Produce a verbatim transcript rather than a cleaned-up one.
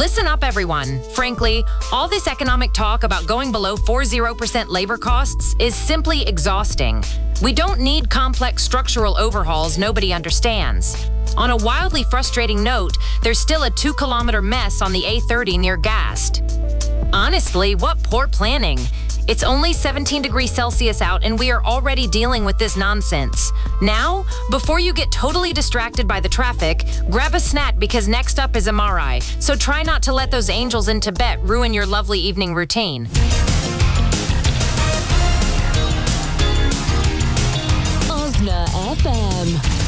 Listen up, everyone. Frankly, all this economic talk about going below forty percent labor costs is simply exhausting. We don't need complex structural overhauls nobody understands. On a wildly frustrating note, there's still a two-kilometer mess on the A thirty near Gast. Honestly, what poor planning. It's only seventeen degrees Celsius out and we are already dealing with this nonsense. Now, before you get totally distracted by the traffic, grab a snack because next up is Amari. So try not to let those angels in Tibet ruin your lovely evening routine. Osna F M.